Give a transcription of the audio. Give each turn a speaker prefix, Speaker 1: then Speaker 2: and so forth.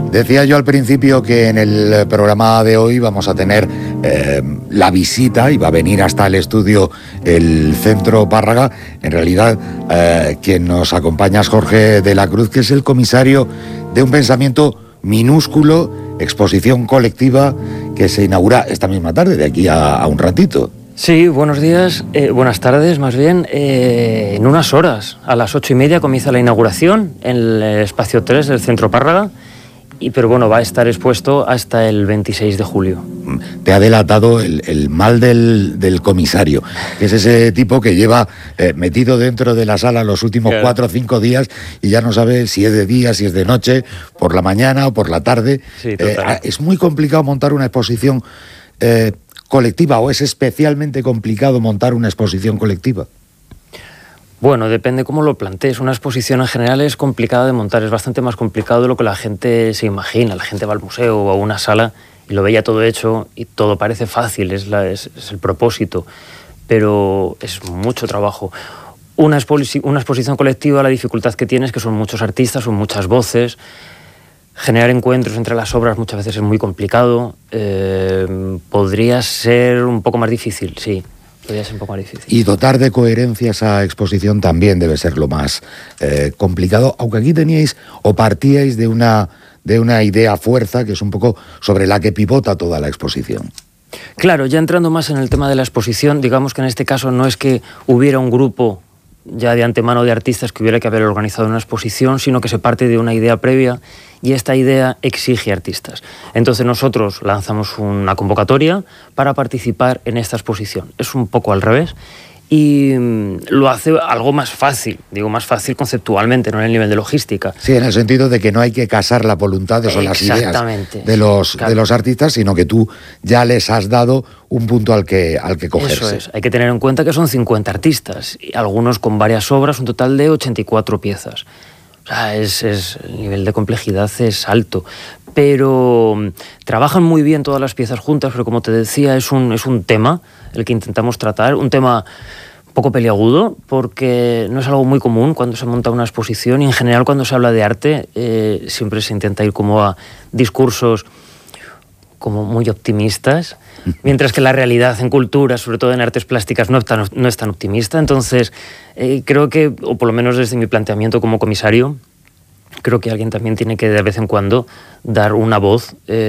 Speaker 1: Decía yo al principio que en el programa de hoy vamos a tener la visita, y va a venir hasta el estudio el Centro Párraga. En realidad, quien nos acompaña es Jorge de la Cruz, que es el comisario de un pensamiento minúsculo, exposición colectiva, que se inaugura esta misma tarde, de aquí a un ratito.
Speaker 2: Sí, buenos días, buenas tardes más bien. En unas horas, a las 8:30, comienza la inauguración en el espacio 3 del Centro Párraga. Pero bueno, va a estar expuesto hasta el 26 de julio.
Speaker 1: Te ha delatado el mal del comisario, que es ese tipo que lleva metido dentro de la sala los últimos 4 o 5 días y ya no sabe si es de día, si es de noche, por la mañana o por la tarde.
Speaker 2: Sí,
Speaker 1: es muy complicado montar una exposición colectiva, o es especialmente complicado montar una exposición colectiva.
Speaker 2: Bueno, depende cómo lo plantees. Una exposición en general es complicada de montar, es bastante más complicado de lo que la gente se imagina. La gente va al museo o a una sala y lo ve ya todo hecho y todo parece fácil, es el propósito, pero es mucho trabajo. Una exposición colectiva, la dificultad que tiene es que son muchos artistas, son muchas voces. Generar encuentros entre las obras muchas veces es muy complicado. Podría ser un poco más difícil, sí. Podría ser un poco más difícil.
Speaker 1: Y dotar de coherencia esa exposición también debe ser lo más complicado, aunque aquí teníais o partíais de una idea fuerza, que es un poco sobre la que pivota toda la exposición.
Speaker 2: Claro, ya entrando más en el tema de la exposición, digamos que en este caso no es que hubiera un grupo ya de antemano de artistas que hubiera que haber organizado una exposición, sino que se parte de una idea previa y esta idea exige artistas. Entonces nosotros lanzamos una convocatoria para participar en esta exposición. Es un poco al revés y lo hace algo más fácil, digo más fácil conceptualmente, no en el nivel de logística.
Speaker 1: Sí, en el sentido de que no hay que casar las voluntades o las ideas de los artistas, sino que tú ya les has dado un punto al que cogerse.
Speaker 2: Eso es, hay que tener en cuenta que son 50 artistas, y algunos con varias obras, un total de 84 piezas. O sea, el nivel de complejidad es alto, pero trabajan muy bien todas las piezas juntas, pero como te decía, es un tema el que intentamos tratar, un tema un poco peliagudo, porque no es algo muy común cuando se monta una exposición, y en general cuando se habla de arte siempre se intenta ir como a discursos como muy optimistas, mientras que la realidad en cultura, sobre todo en artes plásticas, no es tan optimista. Entonces, creo que, o por lo menos desde mi planteamiento como comisario, creo que alguien también tiene que de vez en cuando dar una voz